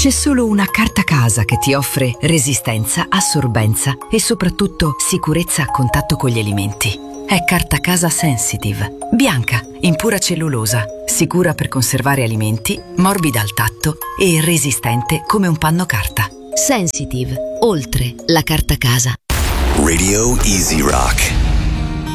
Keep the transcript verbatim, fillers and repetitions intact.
C'è solo una carta casa che ti offre resistenza, assorbenza e soprattutto sicurezza a contatto con gli alimenti. È Carta Casa Sensitive. Bianca, in pura cellulosa, sicura per conservare alimenti, morbida al tatto e resistente come un panno carta. Sensitive, oltre la carta casa. Radio Easy Rock.